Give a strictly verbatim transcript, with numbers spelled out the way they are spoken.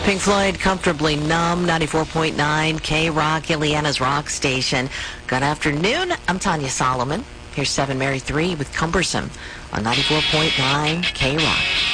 Pink Floyd, Comfortably Numb, ninety-four point nine K-Rock, Ileana's Rock Station. Good afternoon. I'm Tanya Solomon. Here's seven Mary three with Cumbersome on ninety-four point nine K-Rock.